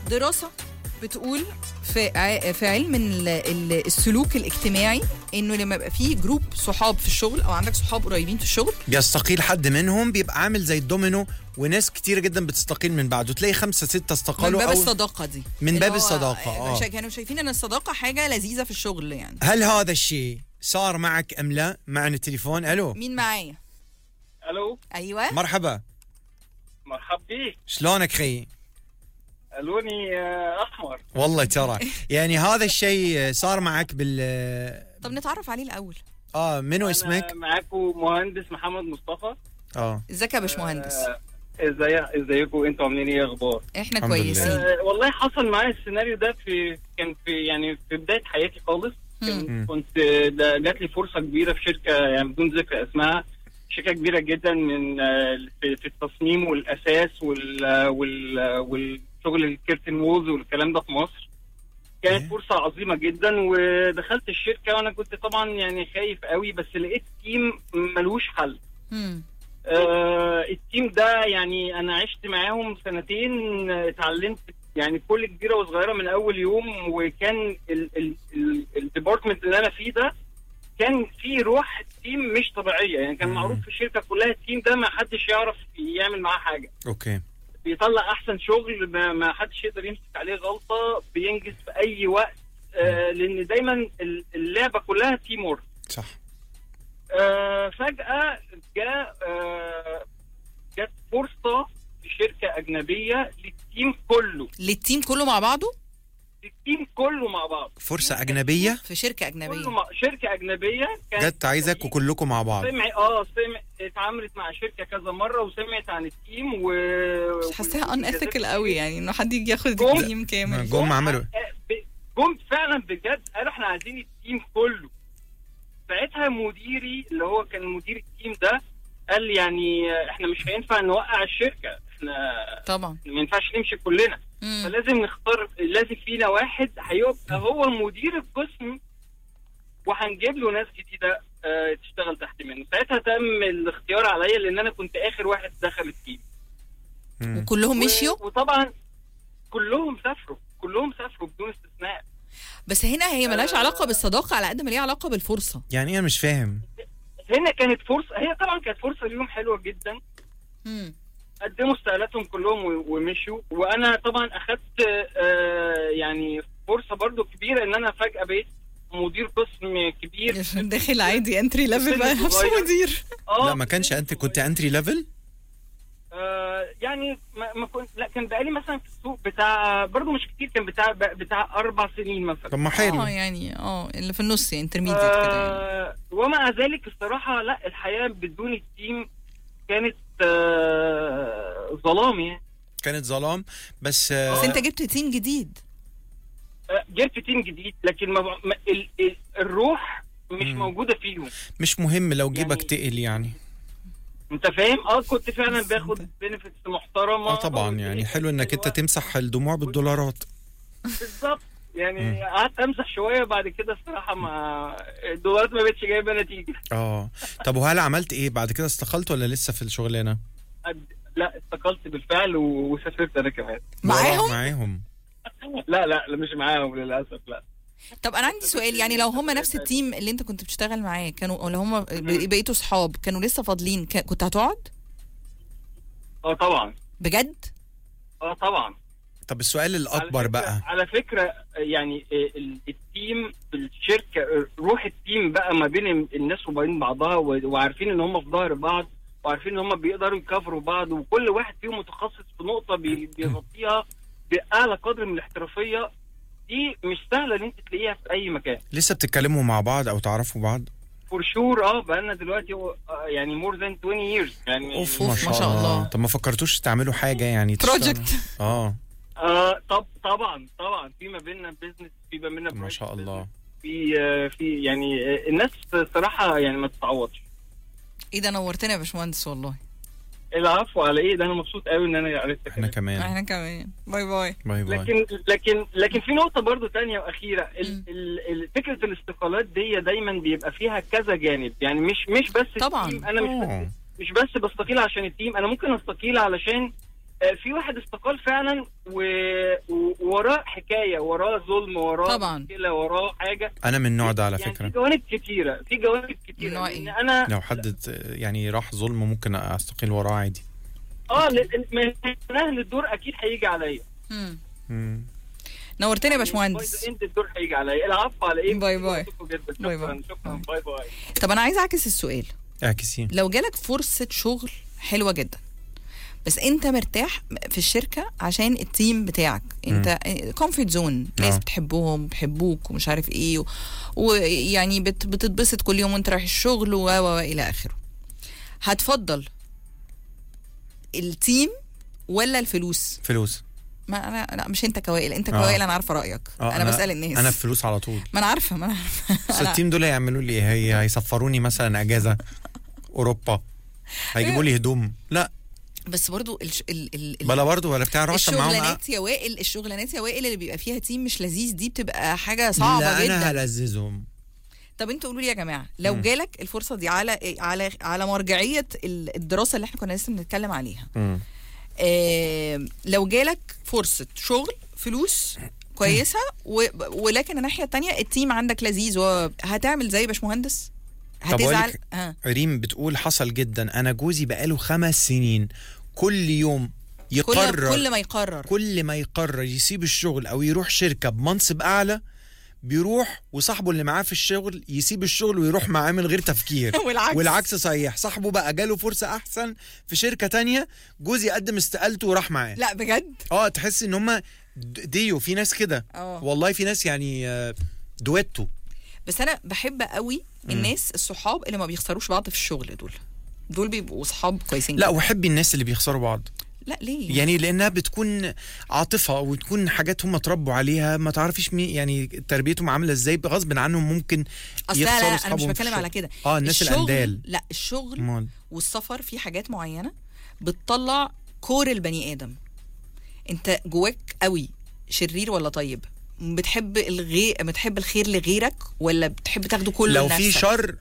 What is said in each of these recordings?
دراسة بتقول في علم السلوك الاجتماعي انه لما يبقى فيه جروب صحاب في الشغل او عندك صحاب قريبين في الشغل بيستقيل حد منهم بيبقى عامل زي الدومينو، وناس كتير جدا بتستقيل من بعده، تلاقي 5 6 استقالوا من باب أو الصداقة دي، من باب الصداقة. كانوا شايفين ان الصداقة حاجة لذيذة في الشغل يعني. هل هذا الشيء صار معك ام لا؟ معنا التليفون. الو، مين معايا؟ الو، ايوه مرحبا، مرحب بيك. شلونك خيي؟ الوني احمر. والله ترى يعني هذا الشيء صار معك طب نتعرف عليه الاول. منو اسمك؟ معاكم مهندس محمد مصطفى. ازيك يا باشمهندس؟ ازيكم انتوا عاملين ايه؟ اخبار؟ احنا كويسين. والله حصل معايا السيناريو ده كان في بداية حياتي خالص. كنت جات لي فرصة كبيرة في شركة، يعني بدون ذكر اسمها، شركة كبيرة جدا من في التصميم والاساس والشغل الكيرتن وولز والكلام ده في مصر. كانت فرصة عظيمة جدا، ودخلت الشركة وانا كنت طبعا يعني خايف قوي، بس لقيت تيم ملوش حل. التيم ده يعني انا عشت معاهم 2 سنين، اتعلمت يعني كل كبيرة وصغيرة من اول يوم. وكان الديبارتمنت اللي انا فيه ده كان فيه روح تيم مش طبيعية، يعني كان معروف في الشركة كلها التيم ده ما حدش يعرف يعمل معاه حاجة. اوكي. بيطلع احسن شغل، ما حدش يقدر يمسك عليه غلطة، بينجز في اي وقت. لان دايما اللعبة كلها تيم وورك. صح. فجأة جت فرصة في شركة أجنبية للتيم كله مع بعضه؟ التيم كله مع بعض. فرصة أجنبية في شركة أجنبية. شركة أجنبية جت عايزك وكلكم مع بعض. اتعاملت مع شركة كذا مرة وسمعت عن التيم مش حاساها unethical قوي يعني إنه حد يجي ياخد التيم كامل. جم عملوا فعلا بجد قالوا احنا عايزين التيم كله. ساعتها مديري اللي هو كان مدير التيم ده قال لي يعني احنا مش هينفع نوقع الشركة، احنا طبعا ما ينفعش نمشي كلنا. فلازم نختار، لازم فينا واحد هيبقى هو مدير القسم، وهنجيب له ناس جديدة تشتغل تحت منه. ساعتها تم الاختيار عليا لان انا كنت اخر واحد دخل التيم. وكلهم مشيوا؟ وطبعا كلهم سافروا بدون استثناء. بس هنا هي ملهاش علاقة بالصداقة على قد ما ليها علاقة بالفرصة. يعني أنا مش فاهم. هنا كانت فرصة، هي طبعا كانت فرصة اليوم حلوة جدا. قدموا استقالاتهم كلهم ومشوا، وانا طبعا اخدت يعني فرصة برضو كبيرة ان انا فجأة بقيت مدير قسم كبير. داخل عادي انتري ليفل بقى نفس مدير. لا ما كانش انت كنت انتري ليفل؟ يعني ما كنت، لا كان بقالي مثلا في السوق بتاع برضو مش كتير، كان بتاع 4 سنين مثلا. طب ما حلو. يعني اللي في النص يعني انترميديت كده يعني. ومع ذلك الصراحة لا، الحياة بدون التيم كانت ظلام يعني. كانت ظلام بس انت جبت تيم جديد. جبت تيم جديد لكن الروح مش موجودة فيهم. مش مهم لو جيبك تقل يعني. انت فاهم؟ كنت فعلا باخد بنفيتس محترمة. طبعا يعني حلو انك انت تمسح الدموع بالدولارات. بالظبط يعني. قعدت امسح شوية بعد كده الصراحة الدولارات ما بقتش جايبة نتيجة. طب وهل عملت ايه بعد كده؟ استقلت ولا لسه في الشغلانة؟ لا استقلت بالفعل وسافرت انا كمان. معاهم؟ لا مش معاهم للأسف، لا. طب انا عندي سؤال، يعني لو هم نفس التيم اللي انت كنت بتشتغل معاه كانوا، ولا هم بقيتوا صحاب كانوا لسه فاضلين، كنت هتقعد؟ طبعا. بجد؟ طبعا. طب السؤال الاكبر بقى على فكرة يعني التيم في الشركة، روح التيم بقى ما بين الناس وبين بعضها، وعارفين ان هم في ظهر بعض، وعارفين ان هم بيقدروا يكفروا بعض، وكل واحد فيهم متخصص في نقطة بيغطيها بأعلى قدر من الاحترافية. دي مش سهلة ان انت تلاقيها في اي مكان. لسه بتتكلموا مع بعض او تعرفوا بعض؟ فور شور. بقالنا دلوقتي يعني مور ذان 20 years يعني. ما شاء الله. طب ما فكرتوش تعملوا حاجة يعني بروجكت؟ طبعا في ما بيننا بيزنس، في ما بيننا ما شاء الله. في يعني الناس صراحة يعني ما تتعوضش. ايه ده، نورتنا يا باشمهندس والله. العفو على ايه، ده انا مبسوط قوي ان انا عرفتك. احنا كمان. باي باي. لكن في نقطة برضو تانية واخيرة. فكرة الاستقالات دي دايما بيبقى فيها كذا جانب، يعني مش بس طبعا التيم. انا مش بس بستقيل عشان التيم، انا ممكن استقيل علشان في واحد استقال فعلا وراه حكايه، وراه ظلم، وراه طبعا. مشكله، وراه حاجه. انا من النوع ده على يعني فكره. في جوانب كتيره، في جوانب كتيره. نوع لأن إيه؟ انا لو حد يعني راح ظلم ممكن استقيل وراه عادي. من اهل الدور اكيد هيجي عليا. مم. نورتني يا باشمهندس. انت الدور هيجي عليا. العفو على ايه؟ باي باي. باي باي. شكرا شكرا. باي باي. طب انا عايزه اعكس السؤال. اعكسين. لو جالك فرصه شغل حلوه جدا بس انت مرتاح في الشركه عشان التيم بتاعك، انت كومفورت زون، ناس بتحبهم بيحبوك ومش عارف ايه ويعني بتتبسط كل يوم وانت رايح الشغل والى اخره، هتفضل التيم ولا الفلوس؟ فلوس. ما انا لا، مش انت كوائل، انت كوائل انا عارفه رايك. انا بسال الناس. انا الفلوس على طول. ما انا عارفه بس التيم دول هيعملوا لي ايه؟ هيسفروني مثلا اجازه اوروبا، هيجيبوا لي هدوم؟ لا. بس برضو بلا برضو ولا بتاع راسا معاهم. الشغلانات يا وائل اللي بيبقى فيها تيم مش لذيذ دي بتبقى حاجه صعبه لا جدا. انا هلذذهم. طب انتوا قولوا لي يا جماعه، لو جالك الفرصه دي على مرجعيه الدراسه اللي احنا كنا لسه بنتكلم عليها، لو جالك فرصه شغل فلوس كويسه ولكن الناحيه التانية التيم عندك لذيذ، هتعمل زي باشمهندس؟ هتزعل؟ ريم بتقول حصل جدا. انا جوزي بقاله 5 سنين كل يوم يقرر، كل ما يقرر يسيب الشغل او يروح شركه بمنصب اعلى بيروح، وصاحبه اللي معاه في الشغل يسيب الشغل ويروح معاه من غير تفكير. والعكس صحيح. صاحبه بقى جاله فرصة أحسن في شركة تانية، جوزي قدم استقالته وراح معاه. لا بجد؟ تحس ان هم ديو. في ناس كده والله، في ناس يعني دويتو. بس انا بحب قوي الناس الصحاب اللي ما بيخسروش بعض في الشغل، دول بيبقوا صحاب كويسين. لا، وحبي الناس اللي بيخسروا بعض. لا ليه؟ يعني لانها بتكون عاطفه وتكون حاجات هم اتربوا عليها، ما تعرفيش مين يعني تربيتهم عامله ازاي، غصب عنهم ممكن يخسروا اصحابهم. انا مش بتكلم على كده. الناس الاندال. لا، الشغل والسفر في حاجات معينه بتطلع كور البني ادم. انت جواك قوي شرير ولا طيب؟ بتحب الخير لغيرك ولا بتحب تاخده كله لو لنفسك؟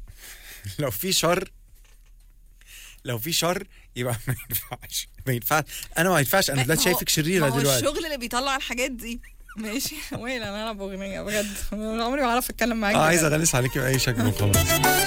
لو في شر يبقى ما ينفعش. انا ما ينفعش. انا دلوقتي شايفك شريره دلوقتي. الشغل اللي بيطلع الحاجات دي ماشي. وين انا بغنيه بجد عمري ما اعرف اتكلم معاك. عايز اغلس عليكي باي شكل وخلاص.